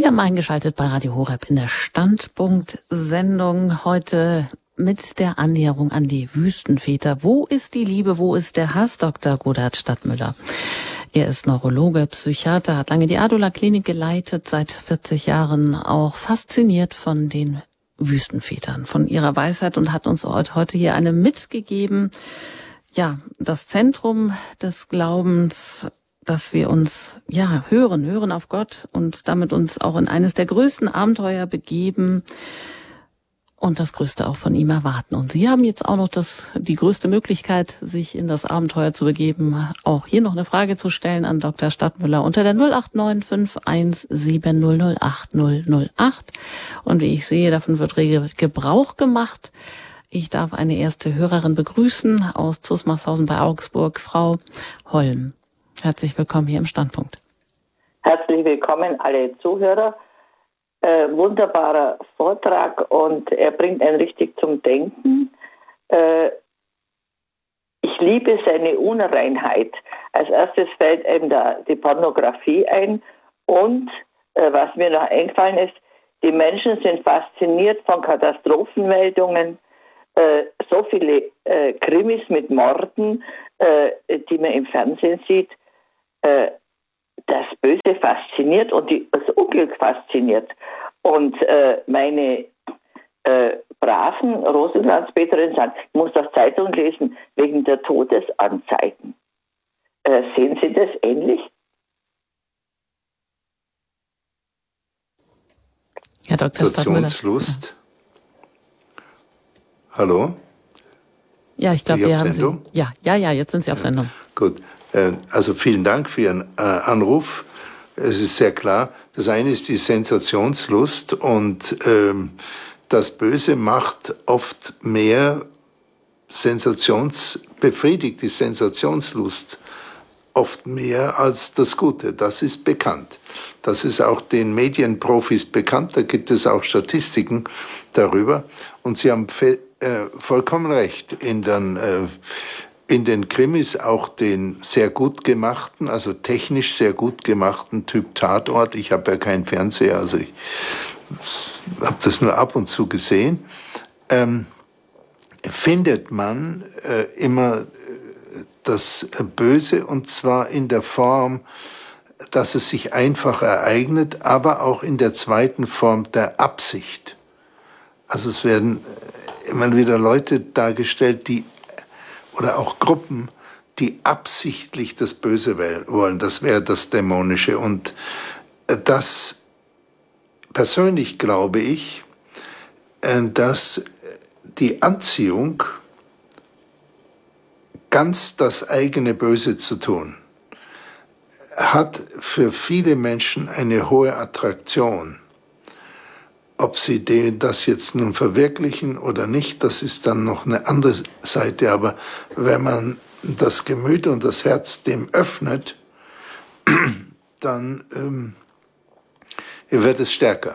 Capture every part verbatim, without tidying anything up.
Sie haben eingeschaltet bei Radio Horeb in der Standpunkt-Sendung heute mit der Annäherung an die Wüstenväter. Wo ist die Liebe, wo ist der Hass? Doktor Godehard Stadtmüller. Er ist Neurologe, Psychiater, hat lange die Adola-Klinik geleitet, seit vierzig Jahren auch fasziniert von den Wüstenvätern, von ihrer Weisheit und hat uns heute hier eine mitgegeben. Ja, das Zentrum des Glaubens, dass wir uns, ja, hören, hören auf Gott und damit uns auch in eines der größten Abenteuer begeben und das Größte auch von ihm erwarten. Und Sie haben jetzt auch noch das, die größte Möglichkeit, sich in das Abenteuer zu begeben, auch hier noch eine Frage zu stellen an Doktor Stadtmüller unter der null acht neun fünf eins sieben null null acht null null acht. Und wie ich sehe, davon wird rege Gebrauch gemacht. Ich darf eine erste Hörerin begrüßen aus Zusmarshausen bei Augsburg, Frau Holm. Herzlich willkommen hier im Standpunkt. Herzlich willkommen alle Zuhörer. Äh, wunderbarer Vortrag und er bringt einen richtig zum Denken. Äh, ich liebe seine Unreinheit. Als erstes fällt eben da die Pornografie ein und äh, was mir noch eingefallen ist, die Menschen sind fasziniert von Katastrophenmeldungen. Äh, so viele äh, Krimis mit Morden, äh, die man im Fernsehen sieht. Äh, das Böse fasziniert und die, das Unglück fasziniert. Und äh, meine äh, braven Rosenkranzbeterinnen sagen, ich muss doch Zeitung lesen wegen der Todesanzeigen. Äh, sehen Sie das ähnlich? Herr Doktor Sensationslust. Hallo? Ja, ich glaube, wir haben Sie. Ja, ja, ja, jetzt sind Sie auf ja. Sendung. Gut. Also vielen Dank für Ihren äh, Anruf. Es ist sehr klar, das eine ist die Sensationslust und ähm, das Böse macht oft mehr Sensations, befriedigt die Sensationslust oft mehr als das Gute. Das ist bekannt. Das ist auch den Medienprofis bekannt. Da gibt es auch Statistiken darüber. Und Sie haben äh, vollkommen recht in den äh, In den Krimis auch den sehr gut gemachten, also technisch sehr gut gemachten Typ Tatort. Ich habe ja keinen Fernseher, also ich habe das nur ab und zu gesehen. Ähm, findet man äh, immer das Böse und zwar in der Form, dass es sich einfach ereignet, aber auch in der zweiten Form der Absicht. Also es werden immer wieder Leute dargestellt, die oder auch Gruppen, die absichtlich das Böse wollen. Das wäre das Dämonische. Und das persönlich glaube ich, dass die Anziehung ganz das eigene Böse zu tun, hat für viele Menschen eine hohe Attraktion. Ob sie das jetzt nun verwirklichen oder nicht, das ist dann noch eine andere Seite. Aber wenn man das Gemüt und das Herz dem öffnet, dann ähm, wird es stärker.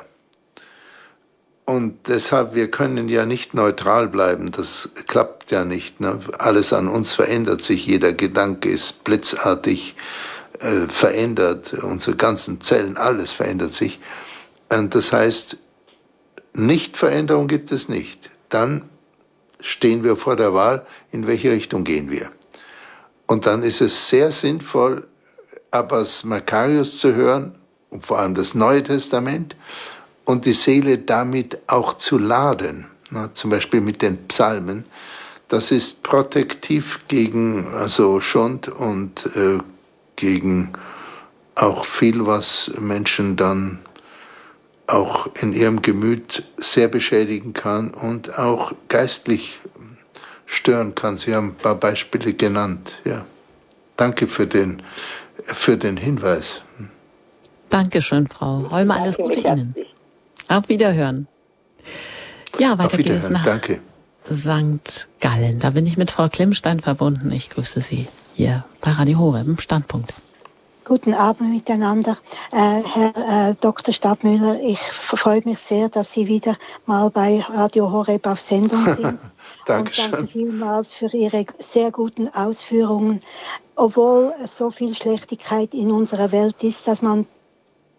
Und deshalb, wir können ja nicht neutral bleiben, das klappt ja nicht. Ne? Alles an uns verändert sich, jeder Gedanke ist blitzartig äh, verändert, unsere ganzen Zellen, alles verändert sich. Und das heißt, Nichtveränderung gibt es nicht. Dann stehen wir vor der Wahl, in welche Richtung gehen wir. Und dann ist es sehr sinnvoll, Abbas Makarios zu hören, und vor allem das Neue Testament, und die Seele damit auch zu laden. Na, zum Beispiel mit den Psalmen. Das ist protektiv gegen also Schund und äh, gegen auch viel, was Menschen dann auch in ihrem Gemüt sehr beschädigen kann und auch geistlich stören kann. Sie haben ein paar Beispiele genannt. Ja. Danke für den, für den Hinweis. Dankeschön, Frau Holmer. Alles Gute Ihnen. Auf Wiederhören. Ja, weiter geht es nach Danke. Sankt Gallen. Da bin ich mit Frau Klimmstein verbunden. Ich grüße Sie hier bei Radio Horeb im Standpunkt. Guten Abend miteinander. Äh, Herr äh, Doktor Stadtmüller, ich freue mich sehr, dass Sie wieder mal bei Radio Horeb auf Sendung sind. Dankeschön. Und danke vielmals für Ihre sehr guten Ausführungen. Obwohl so viel Schlechtigkeit in unserer Welt ist, dass man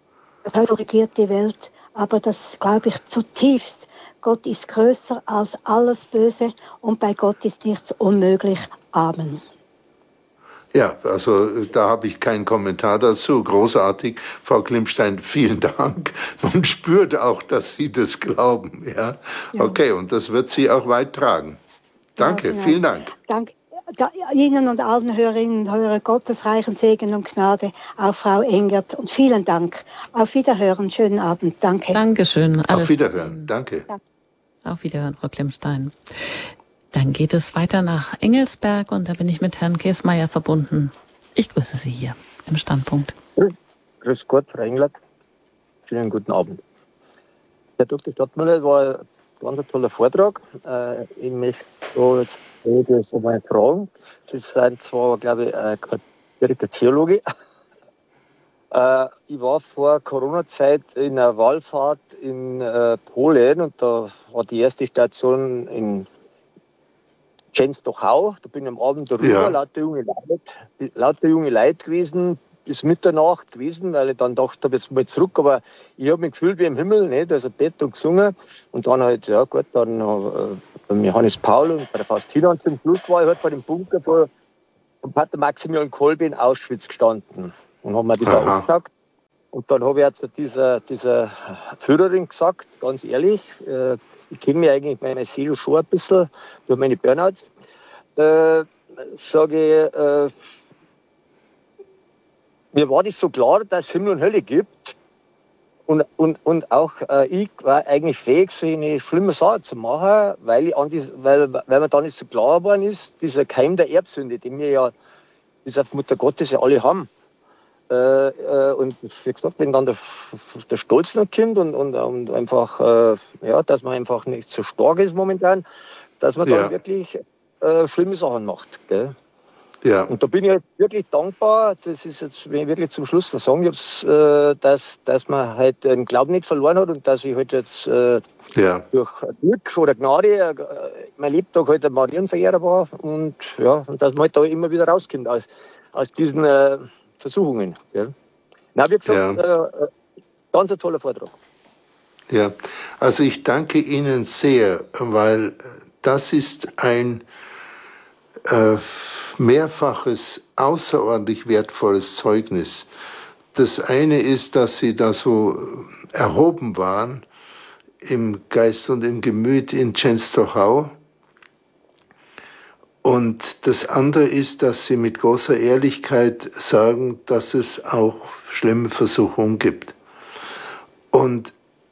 die Hölle regiert die Welt, aber das glaube ich zutiefst. Gott ist größer als alles Böse und bei Gott ist nichts unmöglich. Amen. Ja, also da habe ich keinen Kommentar dazu. Großartig, Frau Klimstein, vielen Dank. Man spürt auch, dass Sie das glauben. Ja? Ja. Okay, und das wird Sie auch weit tragen. Danke, ja, genau. Vielen Dank. Danke. Da, Ihnen und allen Hörerinnen und Hörern Gottes reichen Segen und Gnade, auch Frau Engert. Und vielen Dank. Auf Wiederhören, schönen Abend. Danke. Dankeschön. Alles Auf Wiederhören, danke. Danke. Auf Wiederhören, Frau Klimstein. Dann geht es weiter nach Engelsberg und da bin ich mit Herrn Käsmeier verbunden. Ich grüße Sie hier im Standpunkt. Grüß Gott, Frau Englert. Schönen guten Abend. Herr Doktor Stadtmüller, war ein ganz toller Vortrag. Äh, ich möchte da jetzt das einmal fragen. Sie sind zwar, glaube ich, ein direkter Theologe. äh, ich war vor Corona-Zeit in einer Wallfahrt in äh, Polen und da war die erste Station in Częstochow. Da bin ich am Abend darüber, ja. lauter junge Leute, lauter junge Leute gewesen, bis Mitternacht gewesen, weil ich dann dachte, jetzt mal zurück, aber ich habe mich gefühlt wie im Himmel, nicht? Also Bett und gesungen und dann halt, ja gut, dann äh, beim Johannes Paul und bei der Faustina und zum Schluss war ich halt vor dem Bunker von, von Pater Maximilian Kolbe in Auschwitz gestanden und haben mir das auch angeschaut. Und dann habe ich jetzt dieser, dieser Führerin gesagt, ganz ehrlich, äh, ich kenne mich eigentlich meine Seele schon ein bisschen durch meine Burnouts, äh, sage ich, äh, mir war das so klar, dass es Himmel und Hölle gibt. Und, und, und auch äh, ich war eigentlich fähig, so eine schlimme Sache zu machen, weil, ich an die, weil, weil mir dann nicht so klar geworden ist, dieser Keim der Erbsünde, den wir ja bis auf Mutter Gottes ja alle haben. Äh, äh, und wie gesagt, wenn dann der, der Stolz noch kommt und, und, und einfach, äh, ja, dass man einfach nicht so stark ist momentan, dass man ja. dann wirklich äh, schlimme Sachen macht. Gell? Ja. Und da bin ich halt wirklich dankbar, das ist jetzt wirklich zum Schluss noch sagen, äh, dass, dass man halt den Glauben nicht verloren hat und dass ich halt jetzt äh, ja. durch Glück oder Gnade äh, mein Lebtag halt ein Marienverehrer war und, ja, und dass man halt da immer wieder rauskommt aus, aus diesen äh, Versuchungen. Gell? Na, wie gesagt, ja. äh, ganz ein toller Vortrag. Ja, also ich danke Ihnen sehr, weil das ist ein äh, mehrfaches, außerordentlich wertvolles Zeugnis. Das eine ist, dass Sie da so erhoben waren, im Geist und im Gemüt in Częstochow. Und das andere ist, dass Sie mit großer Ehrlichkeit sagen, dass es auch schlimme Versuchungen gibt. Und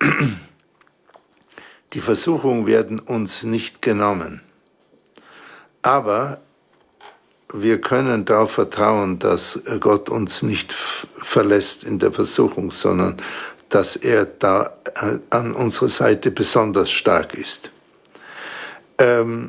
die Versuchungen werden uns nicht genommen. Aber wir können darauf vertrauen, dass Gott uns nicht verlässt in der Versuchung, sondern dass er da an unserer Seite besonders stark ist. Ähm,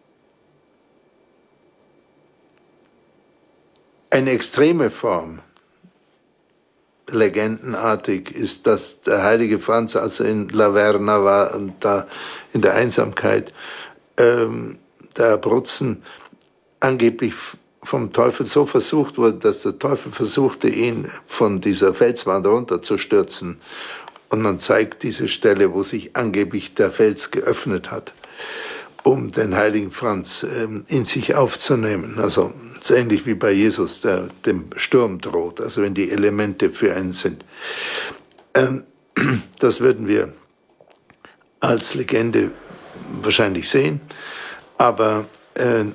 eine extreme Form, legendenartig, ist, dass der heilige Franz also in Laverna war und da in der Einsamkeit ähm, der Abruzzen angeblich vom Teufel so versucht wurde, dass der Teufel versuchte, ihn von dieser Felswand runterzustürzen. Und man zeigt diese Stelle, wo sich angeblich der Fels geöffnet hat, um den heiligen Franz ähm, in sich aufzunehmen. Also es ist ähnlich wie bei Jesus, der dem Sturm droht, also wenn die Elemente für einen sind. Ähm, das würden wir als Legende wahrscheinlich sehen, aber äh,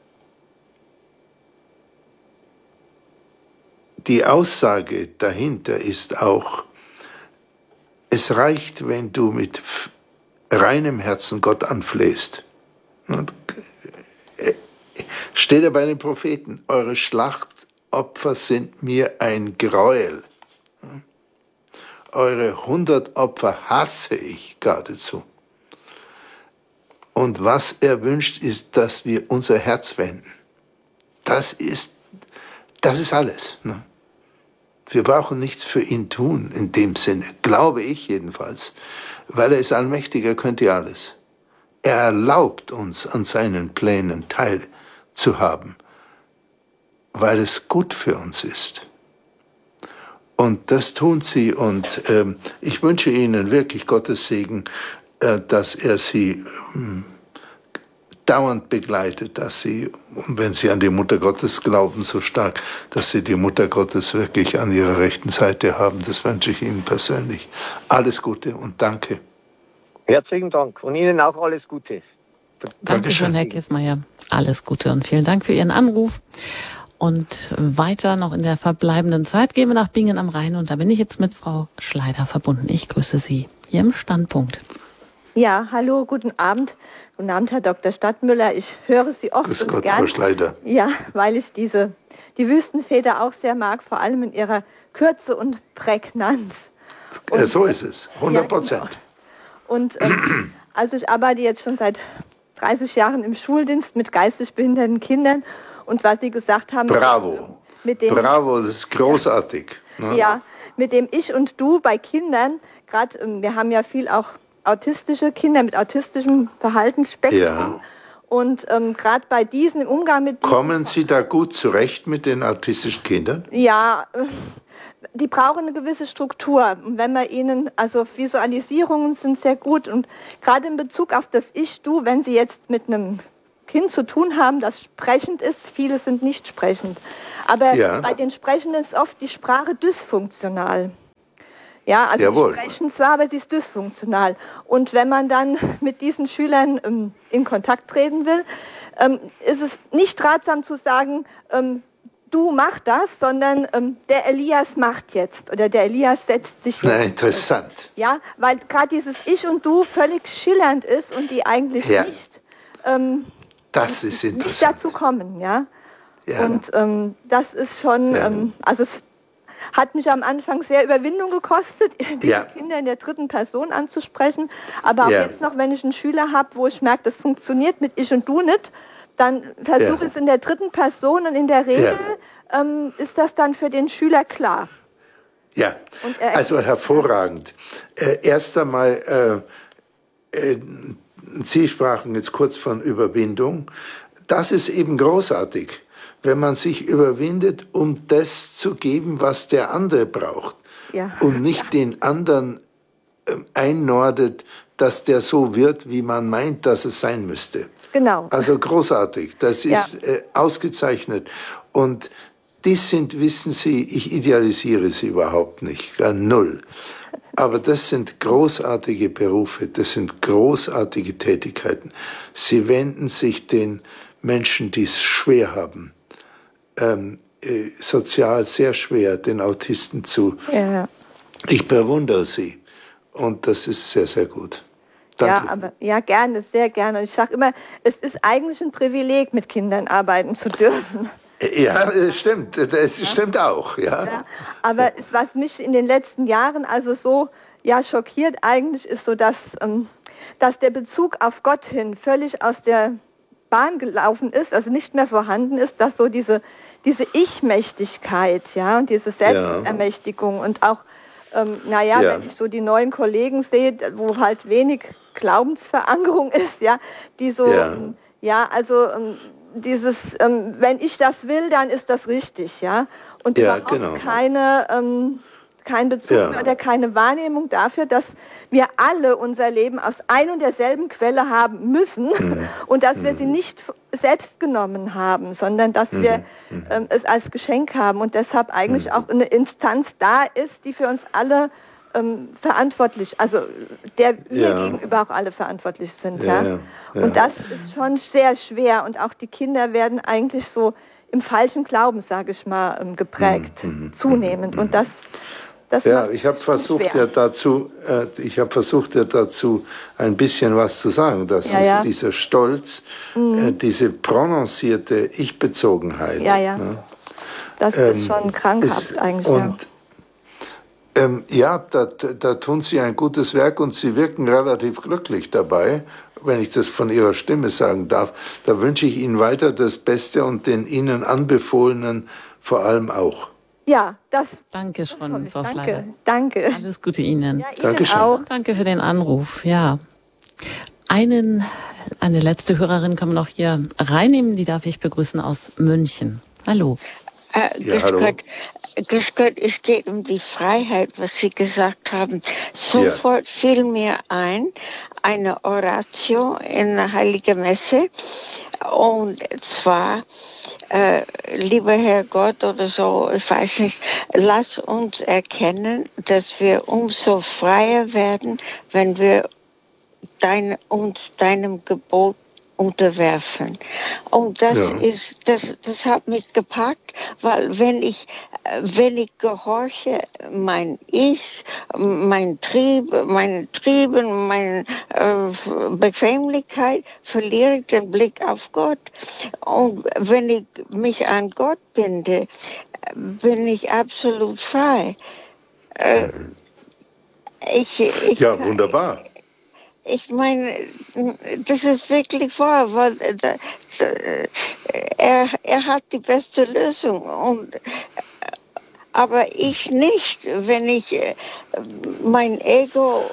die Aussage dahinter ist auch, es reicht, wenn du mit reinem Herzen Gott anflehst. Steht er bei den Propheten, eure Schlachtopfer sind mir ein Gräuel. Eure hundert Opfer hasse ich geradezu. Und was er wünscht, ist, dass wir unser Herz wenden. Das ist, das ist alles. Ne? Wir brauchen nichts für ihn tun, in dem Sinne, glaube ich jedenfalls, weil er ist allmächtig, er könnte alles. Er erlaubt uns, an seinen Plänen teilzuhaben, weil es gut für uns ist. Und das tun sie. Und ähm, ich wünsche Ihnen wirklich Gottes Segen, äh, dass er Sie ähm, dauernd begleitet, dass Sie, wenn Sie an die Mutter Gottes glauben so stark, dass Sie die Mutter Gottes wirklich an Ihrer rechten Seite haben. Das wünsche ich Ihnen persönlich. Alles Gute und danke. Herzlichen Dank und Ihnen auch alles Gute. Dankeschön, Herr Kissmeyer. Alles Gute und vielen Dank für Ihren Anruf. Und weiter noch in der verbleibenden Zeit gehen wir nach Bingen am Rhein und da bin ich jetzt mit Frau Schleider verbunden. Ich grüße Sie hier im Standpunkt. Ja, hallo, guten Abend. Guten Abend, Herr Doktor Stadtmüller. Ich höre Sie oft Grüß und Gott, gern. Frau Schleider. Ja, weil ich diese, die Wüstenväter auch sehr mag, vor allem in ihrer Kürze und Prägnanz. Und, ja, so ist es, hundert Prozent. Ja, genau. Und ähm, also ich arbeite jetzt schon seit dreißig Jahren im Schuldienst mit geistig behinderten Kindern. Und was Sie gesagt haben... Bravo, mit dem, bravo, das ist großartig. Ja, ne? Ja, mit dem Ich und Du bei Kindern, gerade wir haben ja viel auch autistische Kinder mit autistischem Verhaltensspektrum. Ja. Und ähm, gerade bei diesen im Umgang mit... Kommen Sie da gut zurecht mit den autistischen Kindern? Ja, die brauchen eine gewisse Struktur. Und wenn man ihnen, also Visualisierungen sind sehr gut. Und gerade in Bezug auf das Ich-Du, wenn Sie jetzt mit einem Kind zu tun haben, das sprechend ist, viele sind nicht sprechend. Aber ja. bei den Sprechenden ist oft die Sprache dysfunktional. Ja, also Jawohl. Sie sprechen zwar, aber sie ist dysfunktional. Und wenn man dann mit diesen Schülern ähm, in Kontakt treten will, ähm, ist es nicht ratsam zu sagen, ähm, du mach das, sondern ähm, der Elias macht jetzt oder der Elias setzt sich jetzt. Na, interessant. Ja, weil gerade dieses Ich und Du völlig schillernd ist und die eigentlich ja. nicht, ähm, das ist interessant. nicht dazu kommen. Ja, ja. Und ähm, das ist schon, ja. ähm, also es hat mich am Anfang sehr Überwindung gekostet, die ja. Kinder in der dritten Person anzusprechen. Aber auch ja. jetzt noch, wenn ich einen Schüler habe, wo ich merke, das funktioniert mit Ich und Du nicht, dann versuche ich ja. es in der dritten Person und in der Regel ja. ähm, ist das dann für den Schüler klar. Ja, also hervorragend. Äh, erst einmal, äh, äh, Sie sprachen jetzt kurz von Überwindung. Das ist eben großartig, wenn man sich überwindet, um das zu geben, was der andere braucht. Ja. Und nicht ja. den anderen äh, einnordet, dass der so wird, wie man meint, dass es sein müsste. Genau. Also großartig, das ist ja. äh, ausgezeichnet. Und die sind, wissen Sie, ich idealisiere sie überhaupt nicht, gar null. Aber das sind großartige Berufe, das sind großartige Tätigkeiten. Sie wenden sich den Menschen, die es schwer haben, ähm, äh, sozial sehr schwer, den Autisten zu. Ja. Ich bewundere sie und das ist sehr, sehr gut. Danke. Ja, aber ja, gerne, sehr gerne. Und ich sage immer, es ist eigentlich ein Privileg, mit Kindern arbeiten zu dürfen. Ja, stimmt, das ja. stimmt auch. Ja. Ja, aber es, was mich in den letzten Jahren also so ja, schockiert eigentlich, ist so, dass, ähm, dass der Bezug auf Gott hin völlig aus der Bahn gelaufen ist, also nicht mehr vorhanden ist, dass so diese, diese Ich-Mächtigkeit, ja, und diese Selbstermächtigung ja. und auch, ähm, naja, ja. wenn ich so die neuen Kollegen sehe, wo halt wenig Glaubensverankerung ist, ja, die so, ja, ähm, ja also ähm, dieses, ähm, wenn ich das will, dann ist das richtig, ja, und ja, überhaupt genau. keine, ähm, kein Bezug ja. oder keine Wahrnehmung dafür, dass wir alle unser Leben aus ein und derselben Quelle haben müssen mhm. und dass wir sie nicht selbst genommen haben, sondern dass mhm. wir ähm, es als Geschenk haben und deshalb eigentlich mhm. auch eine Instanz da ist, die für uns alle ähm, verantwortlich, also der wir ja. gegenüber auch alle verantwortlich sind. Ja, ja. Ja. Und das ist schon sehr schwer und auch die Kinder werden eigentlich so im falschen Glauben, sage ich mal, geprägt, mhm. zunehmend und das Das ja, ich habe versucht ja dazu, äh, ich habe versucht ja dazu ein bisschen was zu sagen. Das ja, ist ja. dieser Stolz, mhm. äh, diese prononcierte Ich-Bezogenheit. Ja, ja. Ne? Das ähm, ist schon krankhaft ist, eigentlich. Und ja, ähm, ja da, da tun Sie ein gutes Werk und Sie wirken relativ glücklich dabei, wenn ich das von Ihrer Stimme sagen darf. Da wünsche ich Ihnen weiter das Beste und den Ihnen Anbefohlenen vor allem auch. Ja, das. Danke schon, Frau Danke, Schleider. danke. Alles Gute Ihnen. Ja, Ihnen Dankeschön. auch. Danke für den Anruf. Ja. Einen, eine letzte Hörerin können wir noch hier reinnehmen. Die darf ich begrüßen aus München. Hallo. Äh, ja, hallo. Gott, Grüß Gott, es geht um die Freiheit, was Sie gesagt haben. Sofort ja. fiel mir ein, eine Oratio in der Heiligen Messe. Und zwar, äh, lieber Herr Gott oder so, ich weiß nicht, lass uns erkennen, dass wir umso freier werden, wenn wir dein, uns deinem Gebot unterwerfen. Und das ja. ist, das, das hat mich gepackt, weil wenn ich, wenn ich gehorche, mein Ich, mein Trieb, meine Trieben, meine äh, Bequemlichkeit, verliere ich den Blick auf Gott. Und wenn ich mich an Gott binde, bin ich absolut frei. Äh, ich, ich, ja, wunderbar. Ich meine, das ist wirklich wahr, weil da, da, er, er hat die beste Lösung. Und, aber ich nicht, wenn ich mein Ego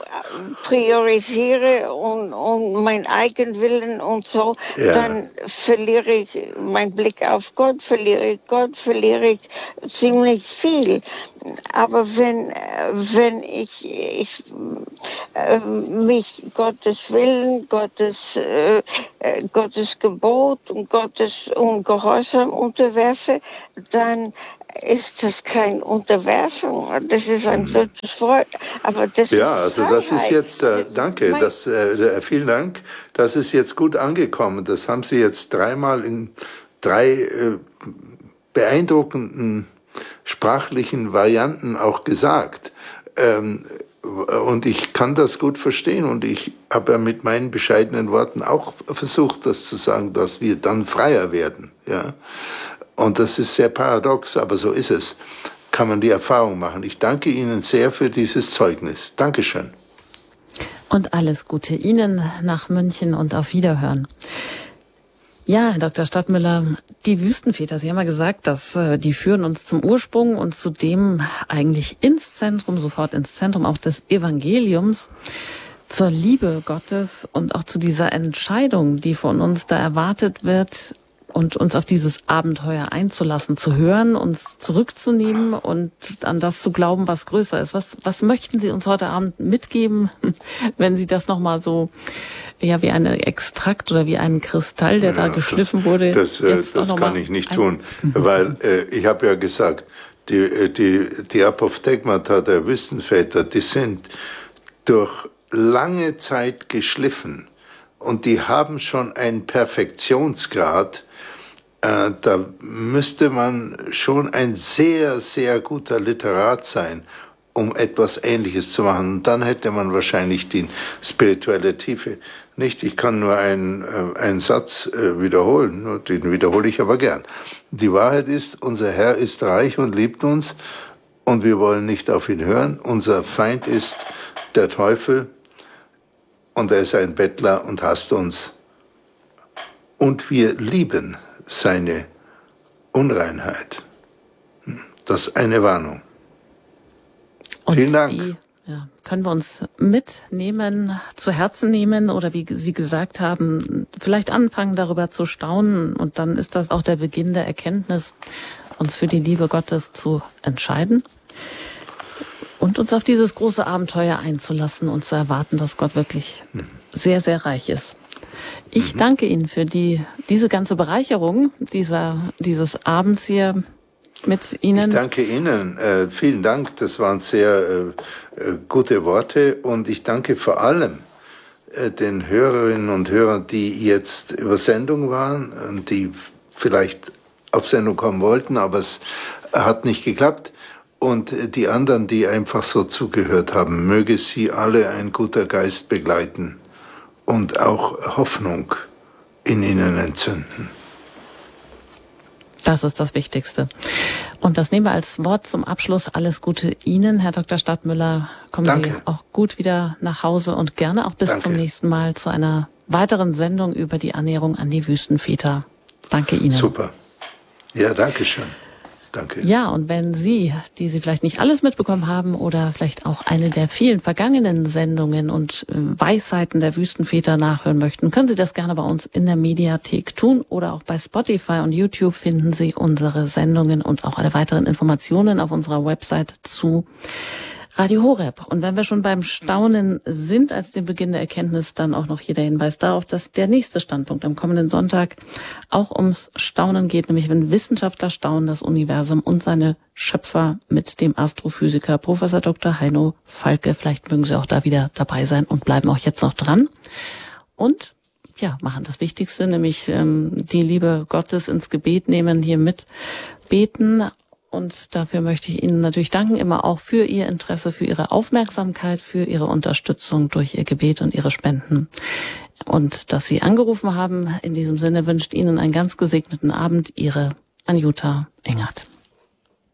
priorisiere und, und mein Eigenwillen und so, ja. dann verliere ich meinen Blick auf Gott, verliere ich Gott, verliere ich ziemlich viel. Aber wenn, wenn ich, ich äh, mich Gottes Willen, Gottes, äh, Gottes Gebot und Gottes und Gehorsam unterwerfe, dann ist das keine Unterwerfung. Das ist ein blödes Wort, aber das ja, ist also das ist jetzt, äh, danke, das, äh, vielen Dank, das ist jetzt gut angekommen. Das haben Sie jetzt dreimal in drei äh, beeindruckenden sprachlichen Varianten auch gesagt. Ähm, und ich kann das gut verstehen und ich habe ja mit meinen bescheidenen Worten auch versucht, das zu sagen, dass wir dann freier werden, ja. Und das ist sehr paradox, aber so ist es. Kann man die Erfahrung machen. Ich danke Ihnen sehr für dieses Zeugnis. Dankeschön. Und alles Gute Ihnen nach München und auf Wiederhören. Ja, Herr Doktor Stadtmüller, die Wüstenväter, Sie haben ja gesagt, dass äh, die führen uns zum Ursprung und zudem eigentlich ins Zentrum, sofort ins Zentrum auch des Evangeliums, zur Liebe Gottes und auch zu dieser Entscheidung, die von uns da erwartet wird, und uns auf dieses Abenteuer einzulassen, zu hören, uns zurückzunehmen und an das zu glauben, was größer ist. Was, was möchten Sie uns heute Abend mitgeben, wenn Sie das nochmal so, ja, wie ein Extrakt oder wie ein Kristall, der ja, da geschliffen das, wurde? Das, äh, das kann ich nicht tun, weil äh, ich habe ja gesagt, die, die, die Apophthegmata der Wüstenväter, die sind durch lange Zeit geschliffen und die haben schon einen Perfektionsgrad. Äh, da müsste man schon ein sehr, sehr guter Literat sein, um etwas Ähnliches zu machen. Und dann hätte man wahrscheinlich die spirituelle Tiefe nicht. Ich kann nur einen, äh, einen Satz äh, wiederholen, den wiederhole ich aber gern. Die Wahrheit ist, unser Herr ist reich und liebt uns und wir wollen nicht auf ihn hören. Unser Feind ist der Teufel und er ist ein Bettler und hasst uns. Und wir lieben seine Unreinheit. Das ist eine Warnung. Und vielen Dank. Die, ja, können wir uns mitnehmen, zu Herzen nehmen oder wie Sie gesagt haben, vielleicht anfangen darüber zu staunen und dann ist das auch der Beginn der Erkenntnis, uns für die Liebe Gottes zu entscheiden und uns auf dieses große Abenteuer einzulassen und zu erwarten, dass Gott wirklich sehr, sehr reich ist. Ich danke Ihnen für die, diese ganze Bereicherung dieser, dieses Abends hier mit Ihnen. Ich danke Ihnen. Äh, vielen Dank. Das waren sehr äh, gute Worte. Und ich danke vor allem äh, den Hörerinnen und Hörern, die jetzt über Sendung waren und die vielleicht auf Sendung kommen wollten, aber es hat nicht geklappt. Und die anderen, die einfach so zugehört haben, möge sie alle ein guter Geist begleiten und auch Hoffnung in ihnen entzünden. Das ist das Wichtigste. Und das nehmen wir als Wort zum Abschluss. Alles Gute Ihnen, Herr Doktor Stadtmüller. Kommen Danke. Sie auch gut wieder nach Hause und gerne auch bis Danke. zum nächsten Mal zu einer weiteren Sendung über die Annäherung an die Wüstenväter. Danke Ihnen. Super. Ja, danke schön. Danke. Ja, und wenn Sie, die Sie vielleicht nicht alles mitbekommen haben oder vielleicht auch eine der vielen vergangenen Sendungen und Weisheiten der Wüstenväter nachhören möchten, können Sie das gerne bei uns in der Mediathek tun oder auch bei Spotify und YouTube finden Sie unsere Sendungen und auch alle weiteren Informationen auf unserer Website zu Radio Horeb. Und wenn wir schon beim Staunen sind, als dem Beginn der Erkenntnis, dann auch noch hier der Hinweis darauf, dass der nächste Standpunkt am kommenden Sonntag auch ums Staunen geht, nämlich wenn Wissenschaftler staunen, das Universum und seine Schöpfer mit dem Astrophysiker Professor Doktor Heino Falke. Vielleicht mögen Sie auch da wieder dabei sein und bleiben auch jetzt noch dran. Und ja, machen das Wichtigste, nämlich ähm, die Liebe Gottes ins Gebet nehmen, hier mit beten. Und dafür möchte ich Ihnen natürlich danken, immer auch für Ihr Interesse, für Ihre Aufmerksamkeit, für Ihre Unterstützung durch Ihr Gebet und Ihre Spenden. Und dass Sie angerufen haben. In diesem Sinne wünscht Ihnen einen ganz gesegneten Abend Ihre Anjuta Engert.